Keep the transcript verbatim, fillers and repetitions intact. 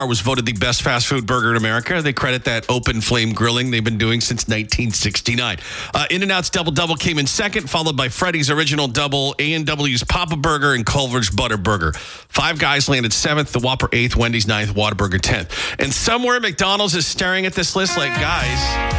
was voted the best fast food burger in America. They credit that open flame grilling they've been doing since nineteen sixty-nine. Uh, In-N-Out's Double Double came in second, followed by Freddy's Original Double, A and W's Papa Burger, and Culver's Butter Burger. Five Guys landed seventh, the Whopper eighth, Wendy's ninth, Whataburger tenth. And somewhere McDonald's is staring at this list like, guys,